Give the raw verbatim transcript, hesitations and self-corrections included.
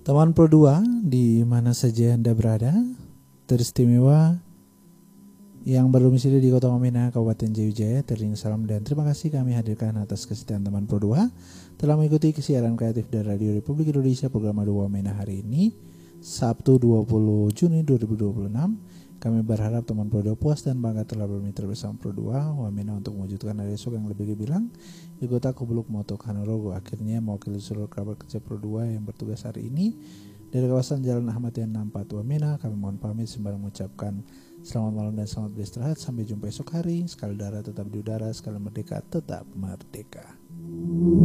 Teman Pro dua, di mana saja Anda berada, teristimewa yang berdomisili di Kota Wamena, Kabupaten Jayujaya, terima salam dan terima kasih kami hadirkan atas kesediaan teman Pro dua telah mengikuti kesiaran kreatif dari Radio Republik Indonesia program Adu Wamena hari ini, Sabtu dua puluh Juni dua ribu dua puluh enam. Kami berharap teman Pro dua puas dan bangga telah bermitra bersama Pro dua Wamena untuk mewujudkan hari esok yang lebih gemilang di Kota Kubuluk Motok Hanorogo. Akhirnya mewakili seluruh kerabat kerja Pro dua yang bertugas hari ini dari kawasan Jalan Ahmad Yani enam puluh empat Wamena, kami mohon pamit sembari mengucapkan selamat malam dan selamat beristirahat. Sampai jumpa esok hari. Sekali darah tetap di udara, sekali merdeka tetap merdeka.